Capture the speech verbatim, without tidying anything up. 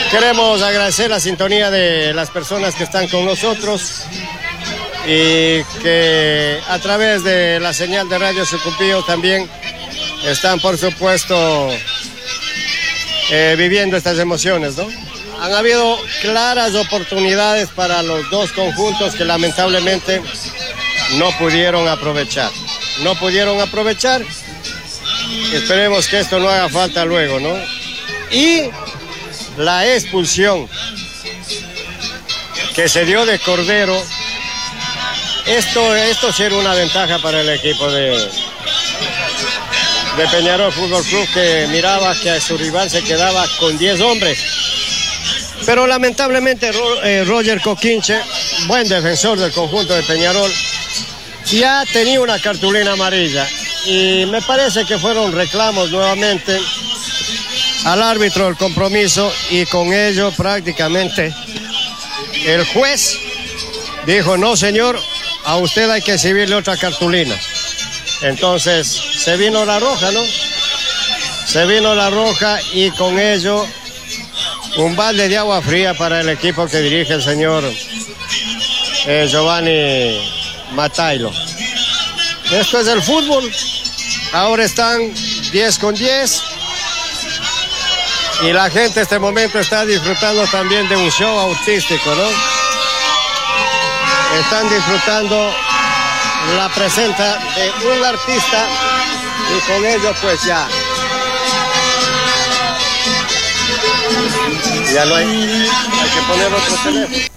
Queremos agradecer la sintonía de las personas que están con nosotros y que a través de la señal de Radio Sucupío también están, por supuesto, eh, viviendo estas emociones, ¿no? Han habido claras oportunidades para los dos conjuntos que lamentablemente no pudieron aprovechar. No pudieron aprovechar. Esperemos que esto no haga falta luego, ¿no? Y la expulsión que se dio de Cordero, esto, esto sí era una ventaja para el equipo de, de Peñarol Fútbol Club, que miraba que a su rival se quedaba con diez hombres. Pero lamentablemente Roger Coquinche, buen defensor del conjunto de Peñarol, ya tenía una cartulina amarilla y me parece que fueron reclamos nuevamente al árbitro del compromiso y con ello prácticamente el juez dijo: no señor, a usted hay que exhibirle otra cartulina. Entonces se vino la roja, ¿no? Se vino la roja y con ello un balde de agua fría para el equipo que dirige el señor eh, Giovanni Matailo. Esto es el fútbol. Ahora están diez con diez. Y la gente en este momento está disfrutando también de un show artístico, ¿no? Están disfrutando la presencia de un artista y con ello pues ya. Ya no hay, hay que poner otro teléfono.